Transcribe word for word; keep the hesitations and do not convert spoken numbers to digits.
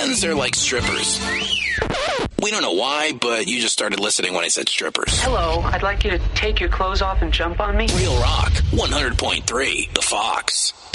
Fans are like strippers. We don't know why, but you just started listening when I said strippers. Hello, I'd like you to take your clothes off and jump on me. Real Rock, one hundred point three, The Fox.